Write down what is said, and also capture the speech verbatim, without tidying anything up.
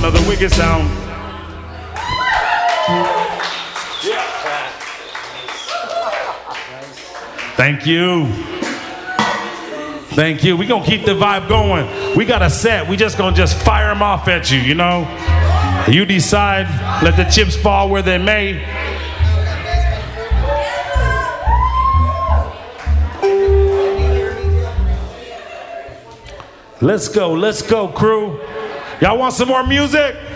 another wicked sound. Thank you. Thank you. We're going to keep the vibe going. We got a set. We just going to just fire them off at you, you know? You decide. Let the chips fall where they may. Let's go. Let's go, crew. Y'all want some more music?